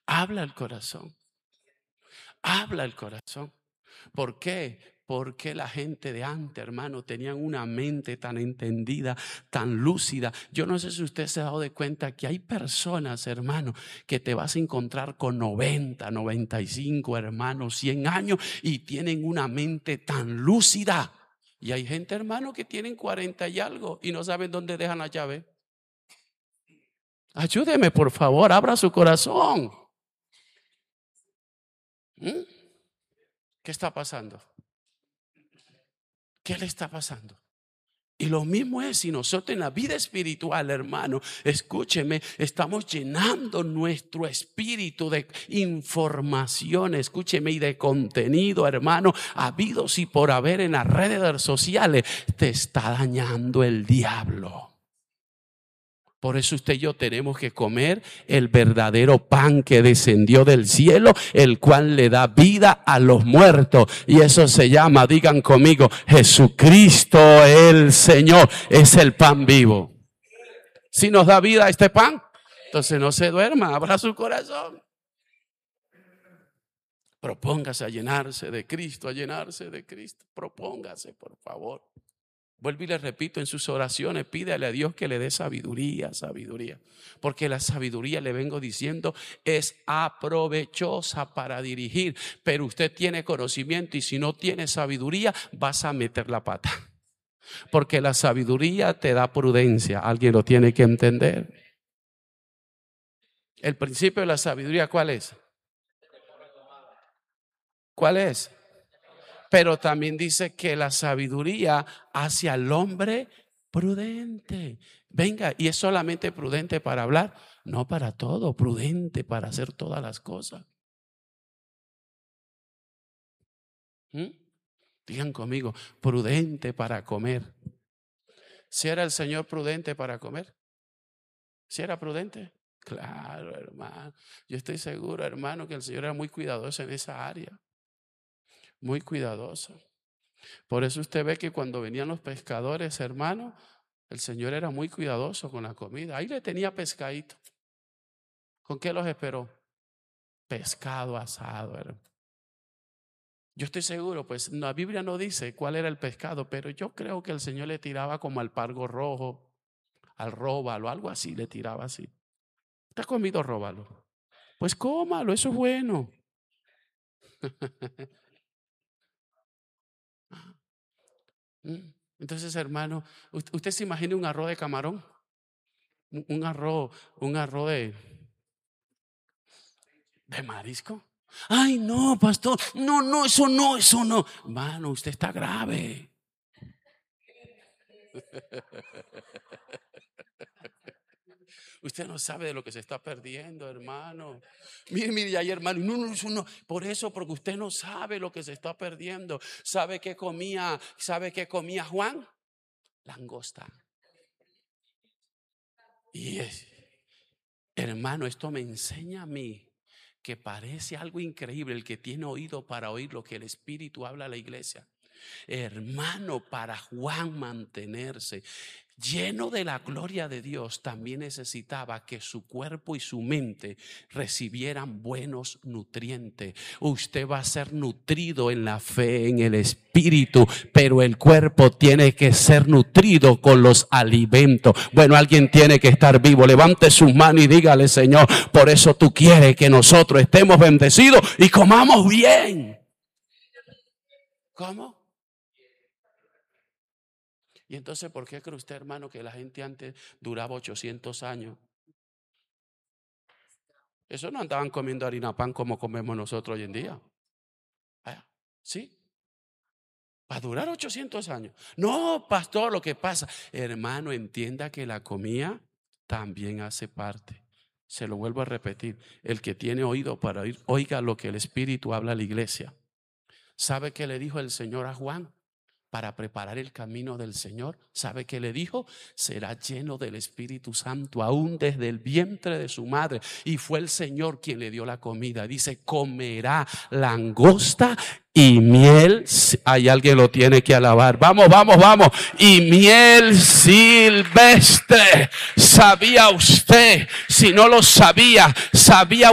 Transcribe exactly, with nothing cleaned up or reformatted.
Habla el corazón. Habla el corazón. ¿Por qué? Porque la gente de antes, hermano, tenían una mente tan entendida, tan lúcida. Yo no sé si usted se ha dado de cuenta que hay personas, hermano, que te vas a encontrar con noventa, noventa y cinco, hermano, cien años y tienen una mente tan lúcida. Y hay gente, hermano, que tienen cuarenta y algo y no saben dónde dejan la llave. Ayúdeme, por favor, abra su corazón. ¿Mm? ¿Qué está pasando? ¿Qué le está pasando? Y lo mismo es si nosotros en la vida espiritual, hermano, escúcheme, estamos llenando nuestro espíritu de información, escúcheme, y de contenido, hermano, habidos y por haber en las redes sociales, te está dañando el diablo. Por eso usted y yo tenemos que comer el verdadero pan que descendió del cielo, el cual le da vida a los muertos. Y eso se llama, digan conmigo, Jesucristo el Señor es el pan vivo. Si nos da vida este pan, entonces no se duerma, abra su corazón. Propóngase a llenarse de Cristo, a llenarse de Cristo. Propóngase, por favor. Vuelvo y le repito, en sus oraciones pídale a Dios que le dé sabiduría, sabiduría. Porque la sabiduría, le vengo diciendo, es aprovechosa para dirigir. Pero usted tiene conocimiento y si no tiene sabiduría, vas a meter la pata. Porque la sabiduría te da prudencia. Alguien lo tiene que entender. El principio de la sabiduría, ¿cuál es? ¿Cuál es? Pero también dice que la sabiduría hace al hombre prudente. Venga, y es solamente prudente para hablar, no para todo, prudente para hacer todas las cosas. ¿Mm? Digan conmigo, prudente para comer. ¿Si era el Señor prudente para comer? ¿Si era prudente? Claro, hermano. Yo estoy seguro, hermano, que el Señor era muy cuidadoso en esa área. Muy cuidadoso. Por eso usted ve que cuando venían los pescadores, hermano, el Señor era muy cuidadoso con la comida. Ahí le tenía pescadito. ¿Con qué los esperó? Pescado asado, hermano. Yo estoy seguro, pues la Biblia no dice cuál era el pescado, pero yo creo que el Señor le tiraba como al pargo rojo, al róbalo, algo así, le tiraba así. ¿Te has comido róbalo? Pues cómalo, eso es bueno. Entonces, hermano, ¿usted se imagina un arroz de camarón? Un arroz, un arroz de, de marisco. Ay, no, pastor, no, no, eso no, eso no. Hermano, usted está grave. Usted no sabe de lo que se está perdiendo, hermano. Mire, mire ahí, hermano. No, no, eso no. Por eso, porque usted no sabe lo que se está perdiendo. ¿Sabe qué comía? ¿Sabe qué comía Juan? Langosta. Y es, hermano, esto me enseña a mí que parece algo increíble el que tiene oído para oír lo que el Espíritu habla a la iglesia. Hermano, para Juan mantenerse lleno de la gloria de Dios, también necesitaba que su cuerpo y su mente recibieran buenos nutrientes. Usted va a ser nutrido en la fe, en el Espíritu, pero el cuerpo tiene que ser nutrido con los alimentos. Bueno, alguien tiene que estar vivo. Levante sus manos y dígale: Señor, por eso tú quieres que nosotros estemos bendecidos y comamos bien. ¿Cómo? Y entonces, ¿por qué cree usted, hermano, que la gente antes duraba ochocientos años? Eso no andaban comiendo harina pan como comemos nosotros hoy en día. ¿Sí? Para durar ochocientos años. No, pastor, lo que pasa, hermano, entienda que la comida también hace parte. Se lo vuelvo a repetir. El que tiene oído para oír, oiga lo que el Espíritu habla a la iglesia. ¿Sabe qué le dijo el Señor a Juan? Para preparar el camino del Señor, ¿sabe qué le dijo? Será lleno del Espíritu Santo aún desde el vientre de su madre. Y fue el Señor quien le dio la comida. Dice: comerá langosta y miel. Hay alguien lo tiene que alabar. Vamos, vamos, vamos. Y miel silvestre. ¿Sabía usted? Si no lo sabía, sabía